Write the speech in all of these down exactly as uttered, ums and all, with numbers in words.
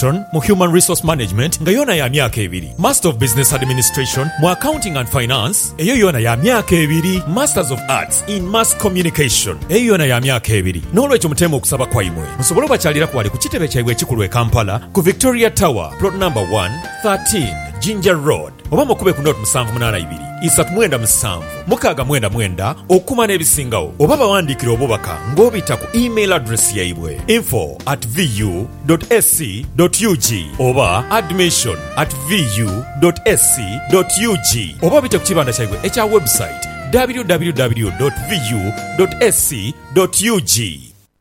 Administration mu Human Resource Management nga yona ya myaka ebiri, Master of Business Administration mu Accounting and Finance eyo yona ya myaka ebiri, Masters of Arts in Mass Communication eyo yona ya myaka ebiri. N'olwekyo mutema okusaba kwaimwe musobole obakyalira kwali ku kitebe kyaibwe ekikulu e Kampala ku Victoria Tower plot number one thirteen Ginger Road oba mukube ku note musanvu munana ibiri isatu mwenda musanvu mukaaga mwenda mwenda okuma n'ebisingawo oba bawandiikira obubaka ng'obita ku email address yaibwe info at vu dot s c dot u g oba admission at vu dot s c dot u g oba bite ku kibanda kyaibwe ekya website w w w dot vu dot s c dot u g.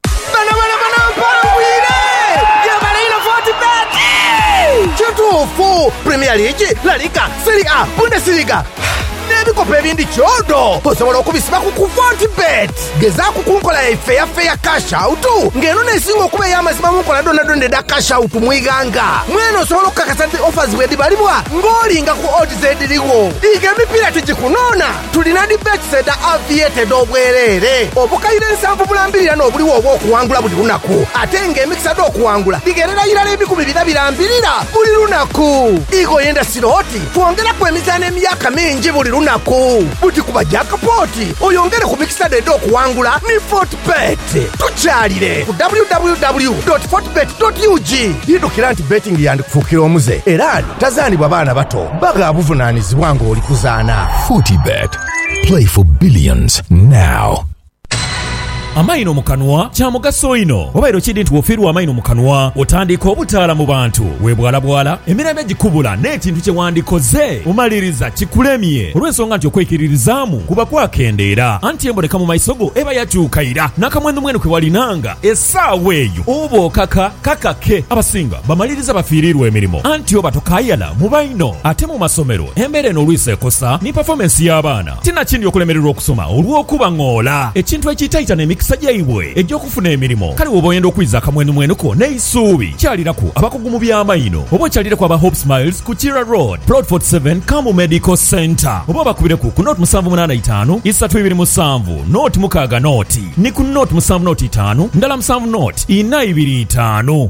Kituufu Premier League, La Liga, Serie A, Bundesliga n'ebikopo ebindi kyodo osobola okubisiba ku Fortbet. Gezaako kunkola efeya feya cash out ng'eno nesinga okuba ey'amazima munkola donna da cash out mwiganga. Mweno osobola okukakasa nti offers bwe dibalibwa ng'olinga ku odds ediriwo. Liga emipiira tegikunoona. Tulina di Betsaid Aviated obwereere obukayire nsanvu bulambirira n'obuliwo oba okuwangula buli lunaku ate ng'emikisa d'okuwangula ligerera irala ebikumi bina birambirira buli lunaku. Igo yenda siroti twongeraku emizaano emyaka mingi buli lunaku. Buti kuba jackpoti oyongere ku mikisa d'edda okuwangula ne Fortbet. Tukyalire ku w w w dot fortbet dot u g. Yidukira nti betting yandikufuukira omuze era tazaanibwa baana bato baga buvunaanyizibwa ng'oli kuzaana. Fortbet. Play for billions now. Amaino mukanwa kya mugaso ino obairo kidi nti wofiirwa amaino mukanwa otandika obutaala mu bantu webwala bwala emirembe gikubula n'ekintu kye wandikoze umaliriza kikulemye olw'ensonga nti okwekiririzaamu kuba kwakendeera anti emboneka mu maiso go eba yakyukaira n'akamwenu mwenu kwe walinanga essaawa eyo oba okaka kakake abasinga bamaliriza bafiirirwa emirimu anti oba tokayala mu baino ate mu masomero embeera eno olwisa ekosa ni performance y'abaana tinakindi okulemererwa okusoma olw'okuba ng'ola ekintu ekiyitayita n'emikisa sajjaibwe ejjokufuna emirimu kale woba oyenda okwiza akamwenu mwenuko n'eisuubi kyaliraku abakugu mu by'amaino oba okyaliraku aba Hope Smiles ku Kira Road plot forty-seven Kamu Medical Center oba bakubireku ku note musanvu munana itaano isatu ibiri musanvu note mukaaga noti ni ku note musanvu noti itaano ndala musanvu note ina ibiri itaano.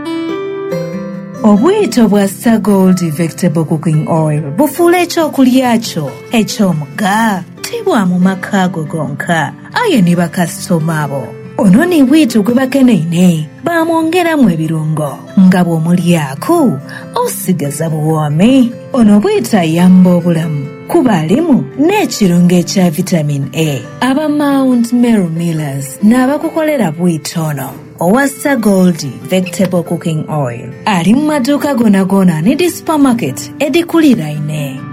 Obwito bwa Star Gold Vegetable Cooking Oil bufuula ekyokulya kyo eky'omuga tibwa mu makaago gonka aye ne bakasitoma abo ono ne bwito gwe bakeneine bamwongeramu ebirungo nga bw'omulyako osigaza buwoome. Ono bwito ayamba obulamu kuba alimu n'ekirungo ekya vitamin A. Aba Mount Meru Millers n'abakukolera bwito ono owa Star Gold Vegetable Cooking Oil ali mu maduuka gona gona ne di supermarket edikuliraine.